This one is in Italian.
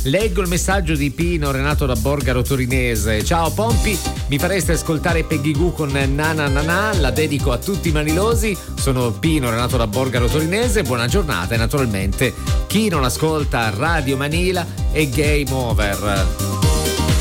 Leggo il messaggio di Pino Renato da Borgaro Torinese. Ciao Pompi, mi fareste ascoltare Peggy Goo con Nana Nana, la dedico a tutti i manilosi. Sono Pino Renato da Borgaro Torinese, buona giornata e naturalmente chi non ascolta Radio Manila è game over.